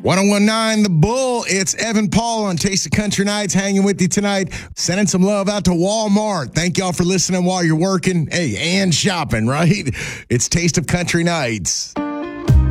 1019 The Bull. It's Evan Paul on Taste of Country Nights hanging with you tonight. Sending some love out to Walmart. Thank y'all for listening while you're working. Hey, and shopping, right? It's Taste of Country Nights.